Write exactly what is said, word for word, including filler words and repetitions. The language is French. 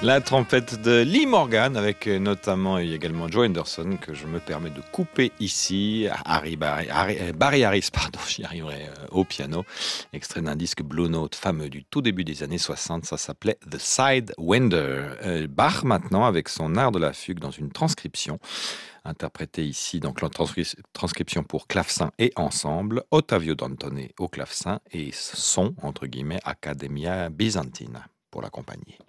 La trompette de Lee Morgan avec euh, notamment et également Joe Henderson que je me permets de couper ici. Harry Barry, Harry- euh, Barry Harris, pardon, j'y arriverai euh, au piano. Extrait d'un disque Blue Note fameux du tout début des années soixante. Ça s'appelait The Sidewinder. Euh, Bach maintenant avec son art de la fugue dans une transcription interprétée ici, donc la transcri- transcription pour clavecin et ensemble. Ottavio Dantone au clavecin et son entre guillemets Accademia Bizantina pour l'accompagner.